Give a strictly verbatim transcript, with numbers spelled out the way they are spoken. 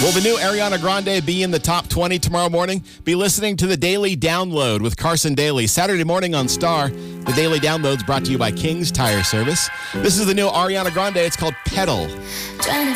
Will the new Ariana Grande be in the top twenty tomorrow morning? Be listening to the Daily Download with Carson Daly. Saturday morning on Star. The Daily Download's brought to you by King's Tire Service. This is the new Ariana Grande. It's called Pedal.